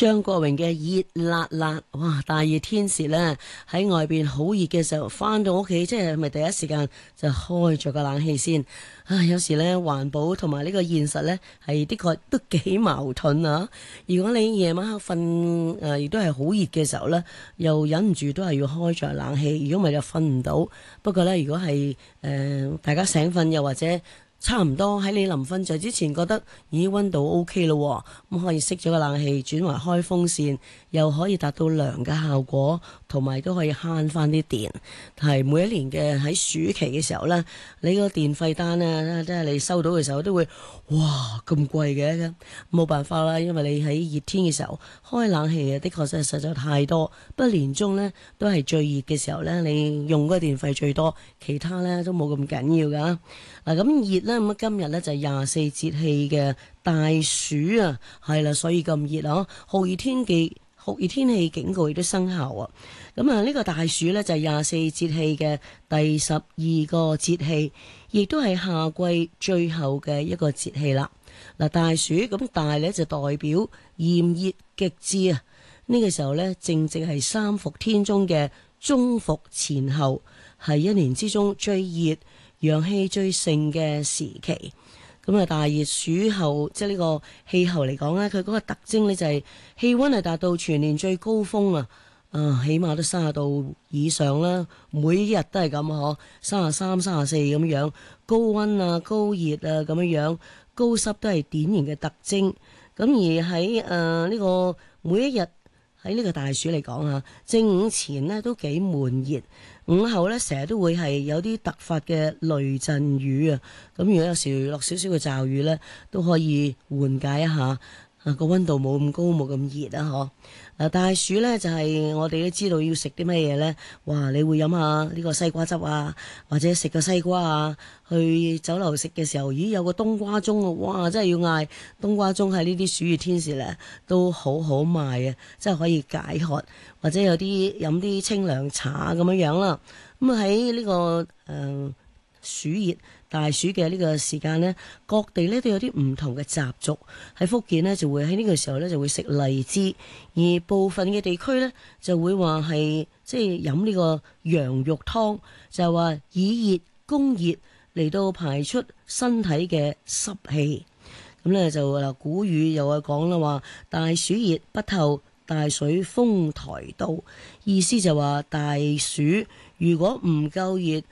張國榮嘅熱辣辣，哇！大熱天時呢，喺外邊好熱嘅時候，翻到屋企即係咪第一時間就開咗個冷氣先？有時呢，環保同埋呢個現實呢，係的確都幾矛盾啊！如果你夜晚黑瞓亦都係好熱嘅時候呢，又忍唔住都係要開着冷氣，如果唔係就瞓唔到。不過呢，如果係大家醒瞓又或者差唔多喺你臨瞓着之前覺得咦溫度 OK 咯，咁可以熄咗個冷氣轉為開風扇，又可以達到涼嘅效果，同埋都可以慳翻啲電。係每一年嘅喺暑期嘅時候呢，你個電費單呢，即係你收到嘅時候都會哇咁貴嘅，冇辦法啦，因為你喺熱天嘅時候開冷氣的確真係實在太多。不過年中呢，都係最熱嘅時候呢，你用嗰個電費最多，其他呢都冇咁緊要噶。嗱咁熱呢，咁今日呢就係24節氣嘅大暑啊，係啦，所以咁熱啊，酷熱天氣警告亦都生效啊。咁呢個大暑呢，就係24節氣嘅第12個節氣，亦都係夏季最後嘅一個節氣啦。嗱，大暑咁大呢就代表炎熱極致啊。呢個時候呢，正正係三伏天中嘅中伏前後，係一年之中最熱、陽氣最盛嘅時期。咁啊，大熱暑後，即係呢個氣候嚟講呢，佢嗰個特徵呢，就係氣溫係達到全年最高峰啊！起碼都30度以上啦，每一日都係咁嗬，33、34咁樣，高溫啊、高熱啊咁樣，高濕都係典型嘅特徵。咁而喺呢個每一日喺呢個大暑嚟講啊，正午前呢都幾悶熱，午後呢成日都會係有啲突發嘅雷陣雨啊。咁如果有時落少少嘅驟雨呢，都可以緩解一下。個溫度冇咁高，冇咁熱啊！大暑呢，就係我哋都知道要食啲咩嘢呢？哇！你會飲下呢個西瓜汁啊，或者食個西瓜啊。去酒樓食嘅時候，咦有個冬瓜盅啊！哇！真係要嗌冬瓜盅喺呢啲暑熱天時呢，都好好賣啊！真係可以解渴，或者有啲飲啲清涼茶咁樣啦。咁喺呢個暑熱大暑嘅呢個時間呢，各地呢都有啲唔同嘅習俗。喺福建呢，就會喺呢個時候呢就會食荔枝，而部分嘅地區呢，就會話係即係飲呢個羊肉湯，就係話以熱攻熱嚟到排出身體嘅濕氣。咁呢，就嗱古語又係講啦，話大暑熱不透，大水封台道，意思就話大暑如果唔夠熱，